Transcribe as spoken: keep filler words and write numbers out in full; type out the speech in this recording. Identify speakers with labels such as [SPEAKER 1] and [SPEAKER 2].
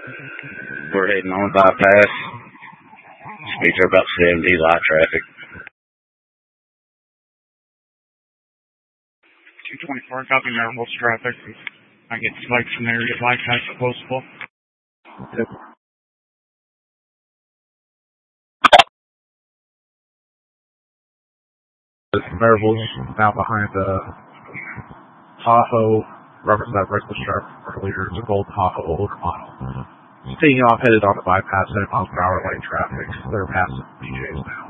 [SPEAKER 1] We're heading on bypass. Speeds are about seventy, light traffic.
[SPEAKER 2] two twenty-four, copy Maribel's traffic. I get spikes from there, get bypass at Postal.
[SPEAKER 3] Yep. Maribel's now behind the Tahoe. Reference that reckless drive earlier. It's a gold Tahoe older model. Taking off headed on the bypass, seven miles per hour light traffic. They're passing B J's now.